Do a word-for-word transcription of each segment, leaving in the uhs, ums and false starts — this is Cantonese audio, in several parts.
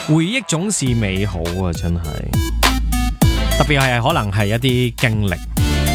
回憶總是美好啊，真係，特別係可能係一啲經歷。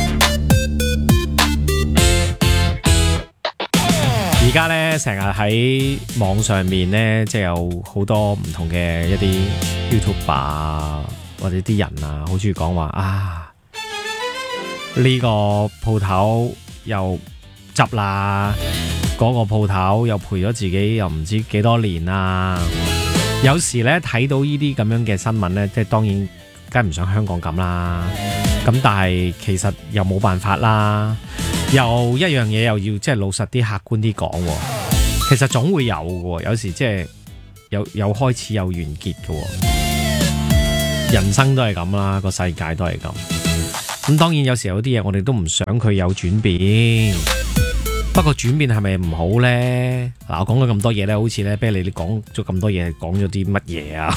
而家呢，成日喺網上面呢，即係有好多唔同嘅一啲 YouTuber 啊，或者啲人啊，好中意講話啊，呢個鋪頭又執啦，嗰個鋪頭又陪咗自己又唔知幾多年啦。有時咧睇到呢啲咁樣嘅新聞咧，即係當然梗係唔想香港咁啦。咁但係其實又冇辦法啦。又一樣嘢又要即係老實啲、客觀啲講，其實總會有嘅。有時即係有有開始有完結嘅。人生都係咁啦，個世界都係咁。咁當然有時有啲嘢我哋都唔想佢有轉變。不過轉變係咪唔好呢？嗱，我講咗咁多嘢呢，好似呢，啤梨你講咗咁多嘢，講咗啲乜嘢啊？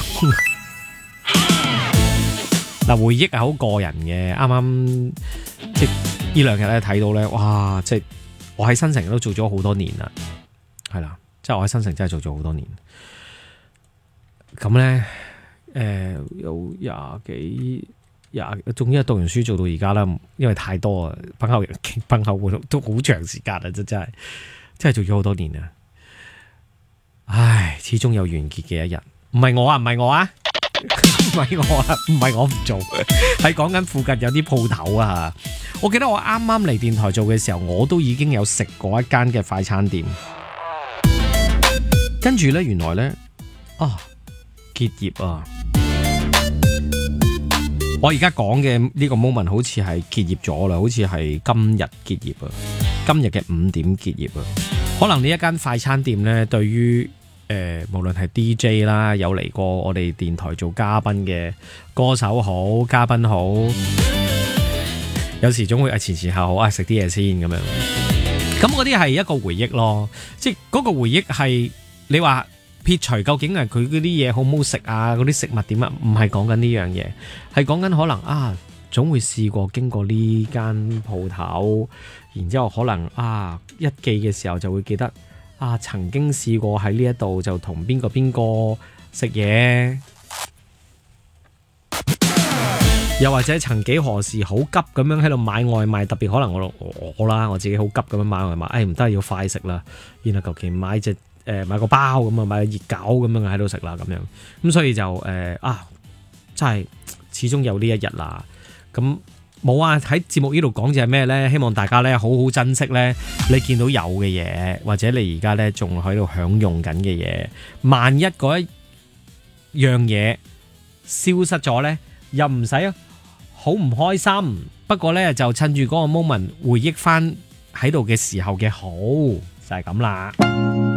嗱，回憶係好個人嘅，啱啱即係呢兩日咧睇到呢，哇！即係我喺新城都做咗好多年啦，係啦，即係我喺新城真係做咗好多年。咁呢，誒、呃，有廿幾。總之讀完書做到而家啦，因為太多啊，班後班後活動都好長時間啦，真真係真係做咗好多年啊！唉，始終有完結嘅一日。唔係我啊，唔係我啊，唔係我啊，唔係我唔做，係講緊附近有啲鋪頭啊。我記得我啱啱嚟電台做嘅時候，我都已經有食過一間嘅快餐店，跟住呢，原來呢，啊結業啊！我而家講嘅呢個 moment 好似係結業咗啦，好似係今日結業啊，今日嘅五點結業啊。可能呢一間快餐店呢，對於誒、呃、無論係 D J 啦，有嚟過我哋電台做嘉賓嘅歌手好，嘉賓好，有時總會啊前前後後啊食啲嘢先咁樣。咁嗰啲係一個回憶咯，即係嗰個回憶係你話。撇除究竟係佢嗰啲嘢好唔好食啊，嗰啲食物點啊，唔係講緊呢樣嘢，係講緊可能啊，總會試過經過呢間鋪頭，然之後可能啊一記嘅時候就會記得啊曾經試過喺呢一度就同邊個邊個食嘢，又或者曾幾何時好急咁樣喺度買外賣，特別可能我我啦我自己好急咁樣買外賣，誒唔得要快食啦，然後求其買隻。誒買個包咁啊，買個熱狗咁樣喺度食啦咁樣，咁所以就誒、呃、啊，真係始終有呢一日啦。咁冇啊，喺節目呢度講就係咩呢？希望大家咧好好珍惜咧，你見到有嘅嘢，或者你而家咧仲喺度享用緊嘅嘢。萬一嗰一樣嘢消失咗咧，又唔使好唔開心。不過咧就趁住嗰個 moment 回憶翻喺度嘅時候嘅好，就係咁啦。